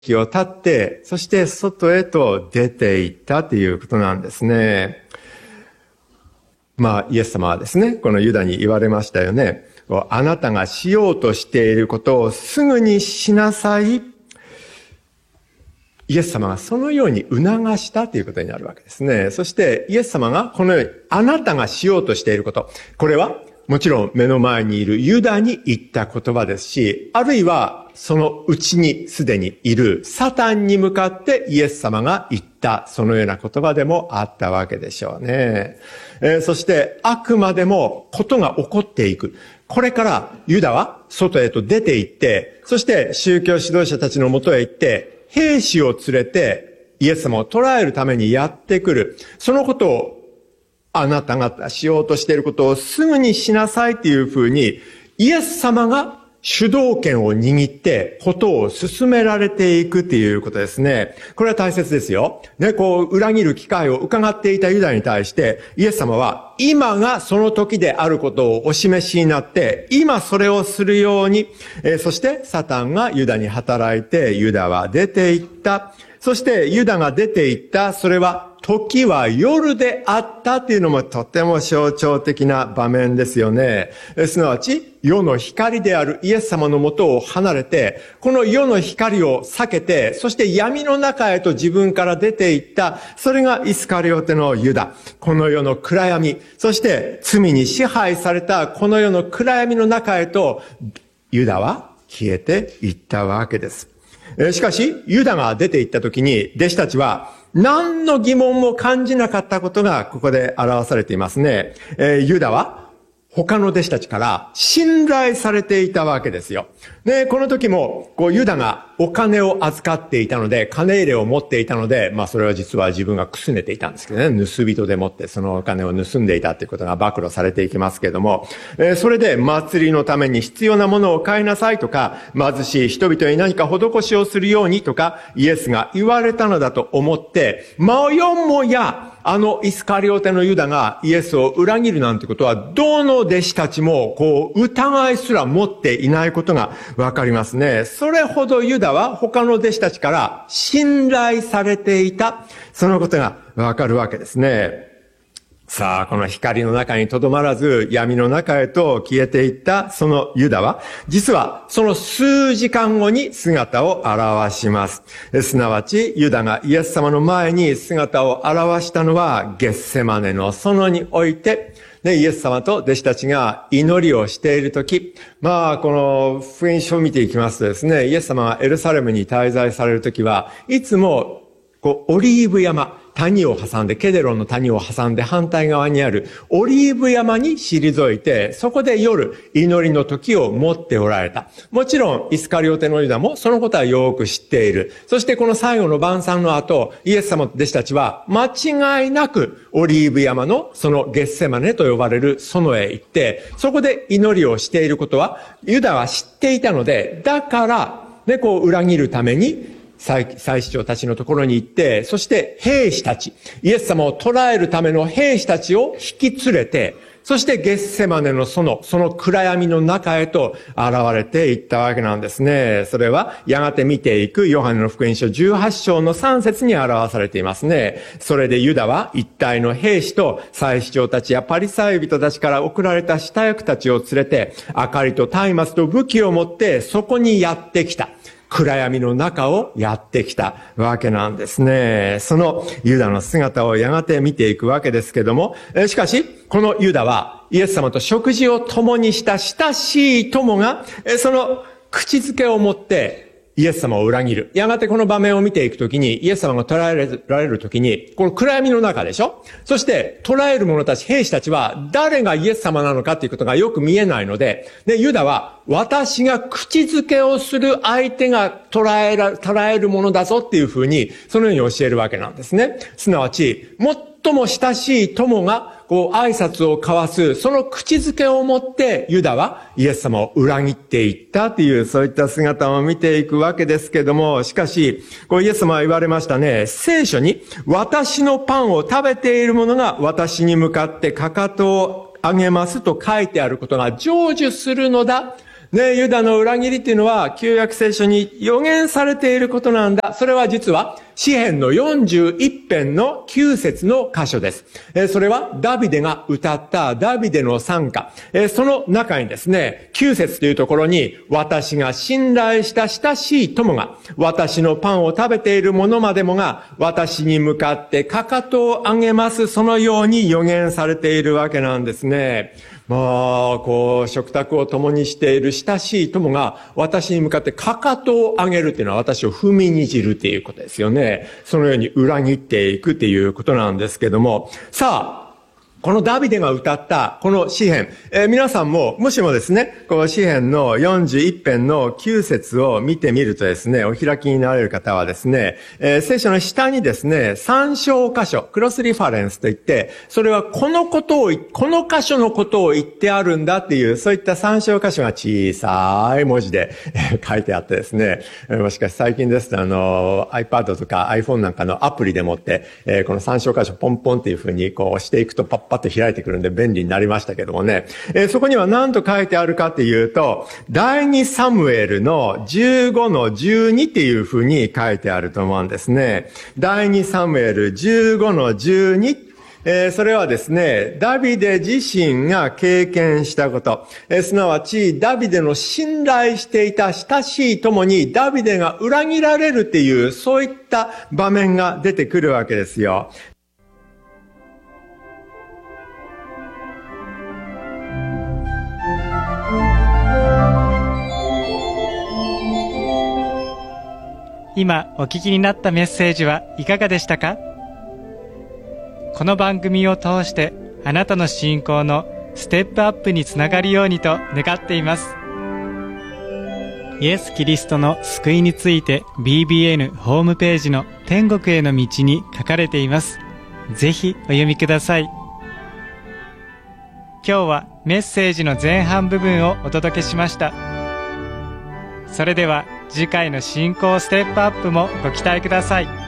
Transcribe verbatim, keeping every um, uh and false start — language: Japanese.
木を立って、そして外へと出て行ったということなんですね。まあ、イエス様はですね、このユダに言われましたよね。あなたがしようとしていることをすぐにしなさい。イエス様がそのように促したということになるわけですね。そしてイエス様がこのようにあなたがしようとしていること、これはもちろん目の前にいるユダに言った言葉ですし、あるいはそのうちにすでにいるサタンに向かってイエス様が言ったそのような言葉でもあったわけでしょうね。えー、そしてあくまでもことが起こっていく。これからユダは外へと出て行って、そして宗教指導者たちのもとへ行って、兵士を連れてイエス様を捕らえるためにやってくる。そのことをあなた方しようとしていることをすぐにしなさいというふうに、イエス様が主導権を握ってことを進められていくということですね。これは大切ですよ。ね、こう裏切る機会を伺っていたユダに対して、イエス様は今がその時であることをお示しになって、今それをするように、えー、そしてサタンがユダに働いて、ユダは出て行った。そしてユダが出て行った、それは時は夜であったというのもとても象徴的な場面ですよね。すなわち、世の光であるイエス様のもとを離れて、この世の光を避けて、そして闇の中へと自分から出て行った、それがイスカリオテのユダ。この世の暗闇、そして罪に支配されたこの世の暗闇の中へと、ユダは消えていったわけです。しかし、ユダが出て行った時に、弟子たちは、何の疑問も感じなかったことがここで表されていますね。えー、ユダは他の弟子たちから信頼されていたわけですよ。で、この時も、こう、ユダがお金を預かっていたので、金入れを持っていたので、まあ、それは実は自分がくすねていたんですけどね、盗人でもってそのお金を盗んでいたということが暴露されていきますけれども、えー、それで祭りのために必要なものを買いなさいとか、貧しい人々に何か施しをするようにとか、イエスが言われたのだと思って、もよもや、あのイスカリオテのユダがイエスを裏切るなんてことは、どの弟子たちもこう疑いすら持っていないことがわかりますね。それほどユダは他の弟子たちから信頼されていた、そのことがわかるわけですね。さあ、この光の中にとどまらず闇の中へと消えていったそのユダは、実はその数時間後に姿を現します。すなわち、ユダがイエス様の前に姿を現したのはゲッセマネの園において、で、イエス様と弟子たちが祈りをしているとき、まあ、この福音書を見ていきますとですね、イエス様がエルサレムに滞在されるときは、いつも、こう、オリーブ山、谷を挟んで、ケデロンの谷を挟んで反対側にあるオリーブ山に退いて、そこで夜祈りの時を持っておられた。もちろんイスカリオテのユダもそのことはよく知っている。そしてこの最後の晩餐の後、イエス様と弟子たちは間違いなくオリーブ山のそのゲッセマネと呼ばれる園へ行って、そこで祈りをしていることはユダは知っていたので、だからね、こう裏切るために祭司長たちのところに行って、そして兵士たち、イエス様を捕らえるための兵士たちを引き連れて、そしてゲッセマネの園、その暗闇の中へと現れていったわけなんですね。それはやがて見ていくヨハネの福音書じゅうはち章のさん節に表されていますね。それでユダは一体の兵士と祭司長たちやパリサイ人たちから送られた下役たちを連れて、明かりと松明と武器を持ってそこにやってきた。暗闇の中をやってきたわけなんですね。そのユダの姿をやがて見ていくわけですけども、しかし、このユダはイエス様と食事を共にした親しい友が、その口づけを持ってイエス様を裏切る。やがてこの場面を見ていくときに、イエス様が捕らえられるときに、この暗闇の中でしょ？そして、捕らえる者たち、兵士たちは、誰がイエス様なのかということがよく見えないので、で、ユダは、私が口づけをする相手が捕らえら、捕らえるものだぞっていうふうに、そのように教えるわけなんですね。すなわち、最も親しい友が、こう挨拶を交わす、その口づけをもってユダはイエス様を裏切っていったという、そういった姿を見ていくわけですけども、しかし、こうイエス様は言われましたね。聖書に、私のパンを食べている者が私に向かってかかとを上げますと書いてあることが成就するのだ。 ね、ユダの裏切りっていうのは、旧約聖書に予言されていることなんだ。それは実は、詩編のよんじゅういち編のきゅう節の箇所です。えー、それは、ダビデが歌ったダビデの賛歌。えー、その中にですね、きゅう節というところに、私が信頼した親しい友が、私のパンを食べている者までもが、私に向かってかかとを上げます。そのように予言されているわけなんですね。まあ、こう、食卓を共にしている親しい友が私に向かってかかとを上げるっていうのは私を踏みにじるっていうことですよね。そのように裏切っていくっていうことなんですけども。さあ、このダビデが歌ったこの詩編、えー、皆さんももしもですね、この詩編のよんじゅういち編のきゅう節を見てみるとですね、お開きになれる方はですね、えー、聖書の下にですね、参照箇所、クロスリファレンスといって、それはこのことを、この箇所のことを言ってあるんだっていう、そういった参照箇所が小さい文字で、えー、書いてあってですね、えー、もしかし最近ですとあの iPad とか iPhone なんかのアプリでもって、えー、この参照箇所ポンポンっていう風にこう押していくとパッパッと開いてくるんで便利になりましたけどもね。えー、そこには何と書いてあるかっていうと、第二サムエルのじゅうごのじゅうにっていうふうに書いてあると思うんですね。第二サムエルじゅうごのじゅうに。えー、それはですね、ダビデ自身が経験したこと、えー、すなわちダビデの信頼していた親しい友にダビデが裏切られるっていう、そういった場面が出てくるわけですよ。 今お聞きになったメッセージはいかがでしたか？この番組を通してあなたの信仰のステップアップにつながるようにと願っています。イエス・キリストの救いについて ビービーエヌ ホームページの天国への道に書かれています。ぜひお読みください。今日はメッセージの前半部分をお届けしました。それでは次回の信仰ステップアップもご期待ください。